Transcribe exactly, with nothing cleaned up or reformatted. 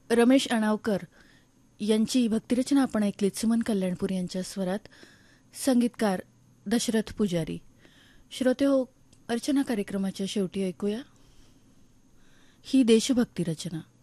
रमेश अणावकर यांची भक्तिरचना आपण ऐकलीत सुमन कल्याणपूर यांच्या स्वरात, संगीतकार दशरथ पुजारी. श्रोते हो, अर्चना कार्यक्रमाच्या शेवटी ऐकूया ही देशभक्ती रचना.